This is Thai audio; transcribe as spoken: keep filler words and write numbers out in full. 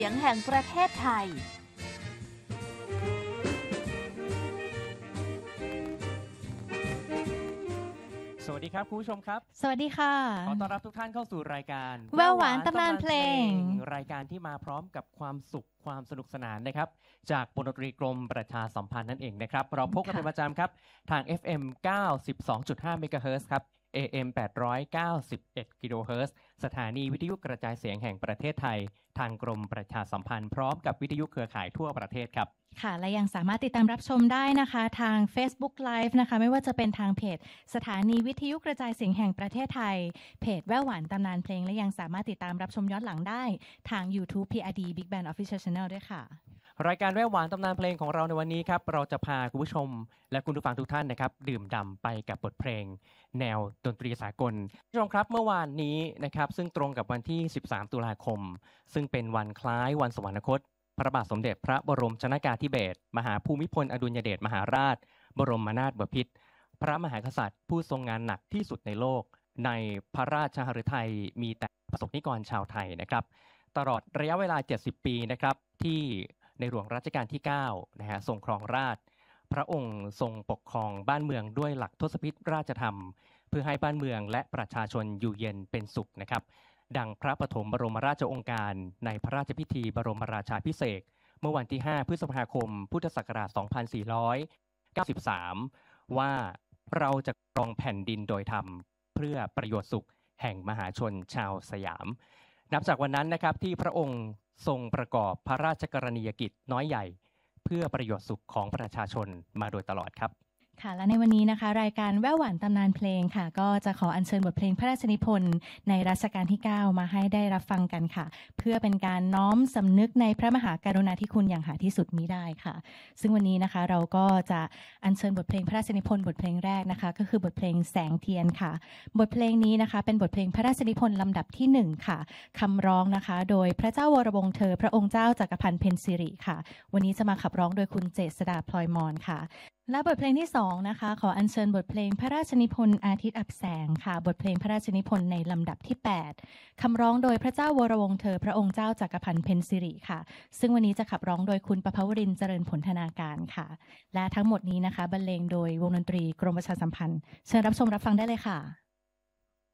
เสียงแห่งประเทศไทยสวัสดีครับคุณผู้ชมครับสวัสดีค่ะขอต้อนรับทุกท่านเข้าสู่รายการแววหวานตำนานเพลงรายการที่มาพร้อมกับความสุขความสนุกสนานนะครับจากวงดนตรีกรมประชาสัมพันธ์นั่นเองนะครับเราพบกันเป็นประจำครับทาง เอฟ เอ็ม เก้าสิบสองจุดห้า เมกะเฮิรตซ์ครับ เอ เอ็ม แปดร้อยเก้าสิบเอ็ด กิโลเฮิรตซ์สถานีวิทยุกระจายเสียงแห่งประเทศไทยทางกรมประชาสัมพันธ์พร้อมกับวิทยุเครือข่ายทั่วประเทศครับค่ะและยังสามารถติดตามรับชมได้นะคะทาง Facebook Live นะคะไม่ว่าจะเป็นทางเพจสถานีวิทยุกระจายเสียงแห่งประเทศไทยเพจแววหวานตำนานเพลงและยังสามารถติดตามรับชมย้อนหลังได้ทาง YouTube พี อาร์ ดี Big Band Official Channel ด้วยค่ะรายการแววหวานตำนานเพลงของเราในวันนี้ครับเราจะพาคุณผู้ชมและคุณผู้ฟังทุกท่านนะครับดื่มด่ำไปกับบทเพลงแนวดนตรีสากลผู้ชมครับเมื่อวานนี้นะครับซึ่งตรงกับวันที่สิบสามตุลาคมซึ่งเป็นวันคล้ายวันสวรรคตพระบาทสมเด็จพระบรมชนกาธิเบศรมหาภูมิพลอดุลยเดชมหาราชบรมนาถบพิตรพระมหากษัตริย์ผู้ทรงงานหนักที่สุดในโลกในพระราชฤทัยมีแต่ประสบนิกรชาวไทยนะครับตลอดระยะเวลาเจ็ดสิบปีนะครับที่ในหลวงรัชกาลที่เก้านะฮะทรงครองราชย์พระองค์ทรงปกครองบ้านเมืองด้วยหลักทศพิธราชธรรมเพื่อให้บ้านเมืองและประชาชนอยู่เย็นเป็นสุขนะครับดังพระปฐมบรมราชโองการในพระราชพิธีบรมราชาภิเษกเมื่อวันที่ห้าพฤษภาคมพุทธศักราชสองพันสี่ร้อยเก้าสิบสามว่าเราจะครองแผ่นดินโดยธรรมเพื่อประโยชน์สุขแห่งมหาชนชาวสยามนับจากวันนั้นนะครับที่พระองค์ทรงประกอบพระราชกรณียกิจน้อยใหญ่เพื่อประโยชน์สุขของประชาชนมาโดยตลอดครับค่ะและในวันนี้นะคะรายการแววหวานตำนานเพลงค่ะก็จะขออัญเชิญบทเพลงพระราชนิพนธ์ในรัชกาลที่เก้ามาให้ได้รับฟังกันค่ะเพื่อเป็นการน้อมสำนึกในพระมหากรุณาธิคุณอย่างหาที่สุดมิได้ค่ะซึ่งวันนี้นะคะเราก็จะอัญเชิญบทเพลงพระราชนิพนธ์บทเพลงแรกนะคะก็คือบทเพลงแสงเทียนค่ะบทเพลงนี้นะคะเป็นบทเพลงพระราชนิพนธ์ลำดับที่หนึ่งค่ะคำร้องนะคะโดยพระเจ้าวรวงศ์เธอพระองค์เจ้าจักรพันธ์เพ็ญสิริค่ะวันนี้จะมาขับร้องโดยคุณเจษฎาพลอยมรค่ะและบทเพลงที่สองนะคะขออัญเชิญบทเพลงพระราชนิพนธ์อาทิตย์อับแสงค่ะบทเพลงพระราชนิพนธ์ในลำดับที่แปดคำร้องโดยพระเจ้าวรวงศ์เธอพระองค์เจ้าจักรพันธ์เพ็ญสิริค่ะซึ่งวันนี้จะขับร้องโดยคุณประภวรินทร์เจริญผลธนาการค่ะและทั้งหมดนี้นะคะบรรเลงโดยวงดนตรีกรมประชาสัมพันธ์เชิญรับชมรับฟังได้เลยค่ะ